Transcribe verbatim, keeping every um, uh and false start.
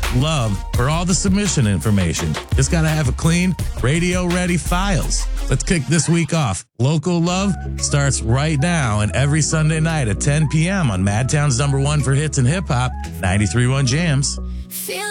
love for all the submission information. Just got to have a clean, radio-ready files. Let's kick this week off. Local Love starts right now and every Sunday night at ten p.m. on Madtown's number one for hits and hip-hop, ninety-three point one Jams.